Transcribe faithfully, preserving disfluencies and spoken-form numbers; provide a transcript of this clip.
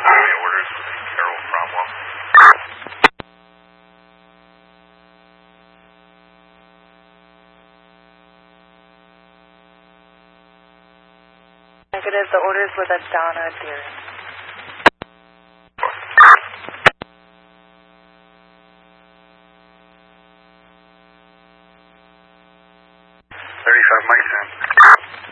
Any orders with the Carroll Cromwell? Negative, the orders with a Donna Deering. thirty-five Mike Sam.